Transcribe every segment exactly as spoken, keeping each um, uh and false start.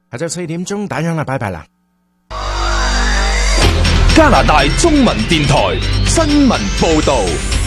下晝四點鐘打烊啦，拜拜啦！ 加拿大中文電台新聞報道。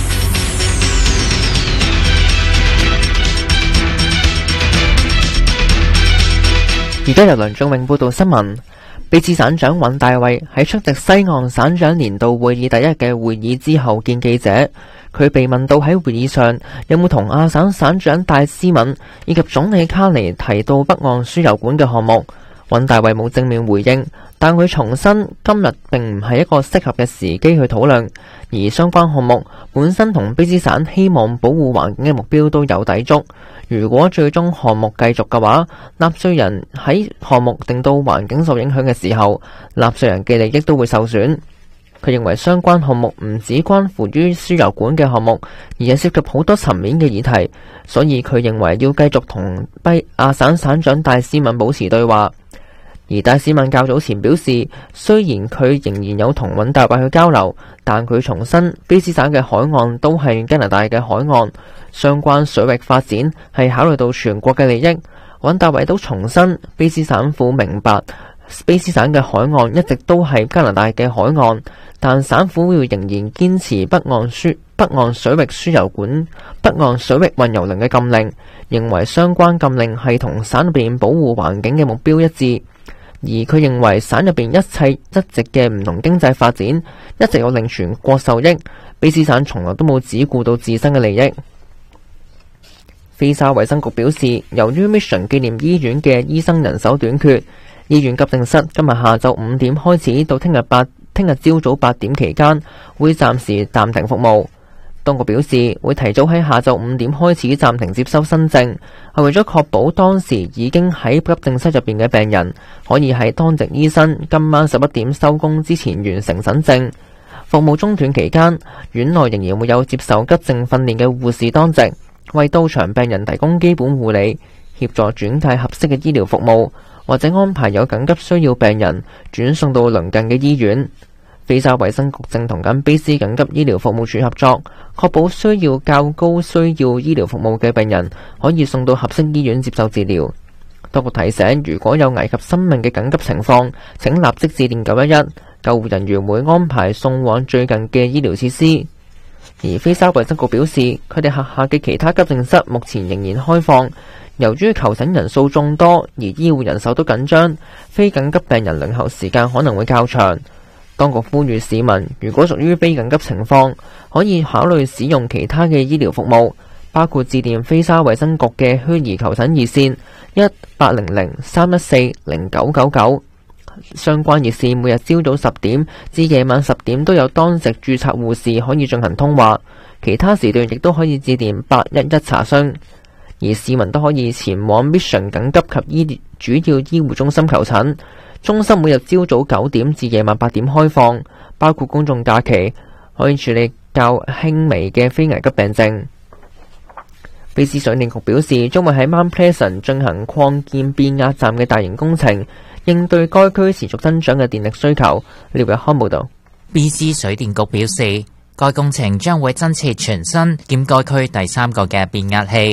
而家由梁仲永報道新聞。卑詩省長尹大衛喺出席西岸省長年度會議第一日嘅會議之後見記者，佢被問到喺會議上有冇同亞省省長戴斯敏以及總理卡尼提到北岸輸油管嘅項目，尹大衛冇正面回應，但佢重申今日並唔係一個適合嘅時機去討論，而相關項目本身同卑詩省希望保護環境嘅目標都有抵觸。如果最終項目繼續嘅話，納稅人喺項目令到環境受影響嘅時候，納稅人嘅利益都會受損。佢認為相關項目唔只關乎於輸油管嘅項目，而係涉及好多層面嘅議題，所以佢認為要繼續同卑亞省省長戴斯敏保持對話。而戴斯敏較早前表示，雖然佢仍然有同尹大衛去交流，但佢重申卑詩省嘅海岸都係加拿大嘅海岸，相關水域發展係考慮到全國嘅利益。尹大衛都重申卑詩省府明白卑詩省嘅海岸一直都係加拿大嘅海岸，但省府要仍然堅持北岸輸北岸水域輸油管北岸水域運油令嘅禁令，認為相關禁令係同省入邊保護環境嘅目標一致。而佢認為省入邊一切一直嘅唔同經濟發展一直有令全國受益，卑詩省從來都冇只顧到自身嘅利益。菲沙衛生局表示，由於 Mission 紀念醫院嘅醫生人手短缺，醫院急症室今日下晝五點開始到聽日八聽日朝早八點期間會暫時暫停服務。當局表示會提早喺下晝五點開始暫停接收新症，係為咗確保當時已經喺急症室入邊嘅病人可以喺當值醫生今晚十一點收工之前完成診症。服務中斷期間，院內仍然會有接受急症訓練嘅護士當值，為到場病人提供基本護理，協助轉介合適嘅醫療服務，或者安排有緊急需要病人轉送到鄰近嘅醫院。菲沙衛生局正同緊卑詩緊急醫療服務處合作，確保需要較高需要醫療服務嘅病人可以送到合適醫院接受治療。當局提醒，如果有危及生命嘅緊急情況，請立即致電九一一，救護人員會安排送往最近嘅醫療設施。而菲沙衛生局表示，佢哋轄下嘅其他急症室目前仍然開放，由於求診人數眾多，而醫護人手都緊張，非緊急病人輪候時間可能會較長。當局呼籲市民，如果屬於非緊急情況，可以考慮使用其他嘅醫療服務，包括致電菲沙衛生局嘅虛擬求診熱線一八零零三一四零九九九。相關熱線每日朝早十點至夜晚十點都有當值註冊護士可以進行通話，其他時段亦都可以致電八一一查詢。而市民都可以前往 Mission 緊急及醫主要醫護中心求診。中心每日朝早九點至夜晚八點開放，包括公眾假期，可以處理較輕微嘅非危急病症。卑詩水電局表示，將會喺 Mount Pleasant 進行擴建變壓站嘅大型工程，應對該區持續增長嘅電力需求。廖日康報道。 卑詩水電局表示，該工程將會增設全新兼該區第三個嘅變壓器。